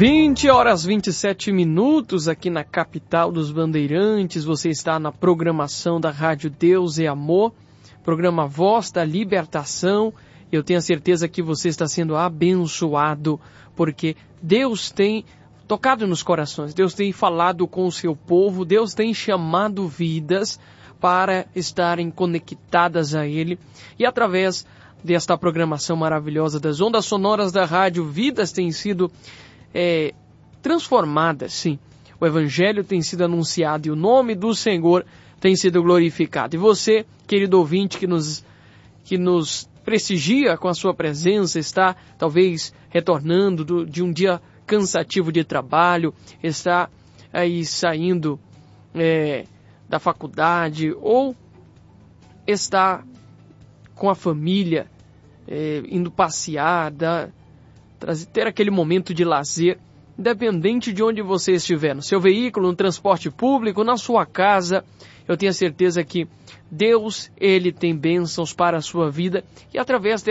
20h27 aqui na capital dos Bandeirantes. Você está na programação da Rádio Deus e Amor, programa Voz da Libertação. Eu tenho a certeza que você está sendo abençoado, porque Deus tem tocado nos corações, Deus tem falado com o seu povo, Deus tem chamado vidas para estarem conectadas a Ele. E através desta programação maravilhosa das ondas sonoras da rádio, vidas têm sido transformadas, sim. O Evangelho tem sido anunciado e o nome do Senhor tem sido glorificado. E você, querido ouvinte, que nos prestigia com a sua presença, está talvez retornando de um dia cansativo de trabalho, está aí saindo da faculdade ou está com a família indo passear, ter aquele momento de lazer, independente de onde você estiver, no seu veículo, no transporte público, na sua casa. Eu tenho a certeza que Deus, Ele tem bênçãos para a sua vida e através